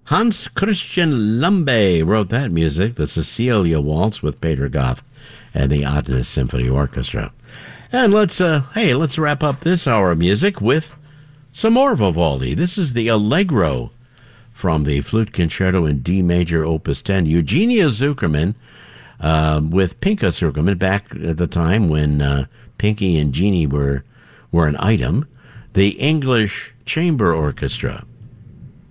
Hans Christian Lambe wrote that music, the Cecilia Waltz with Peter Goth and the Adnes Symphony Orchestra. And let's wrap up this hour of music with some more Vivaldi. This is the Allegro from the Flute Concerto in D Major, Opus 10. Eugenia Zuckerman with Pinka Zuckerman, back at the time when Pinky and Jeannie were an item. The English Chamber Orchestra.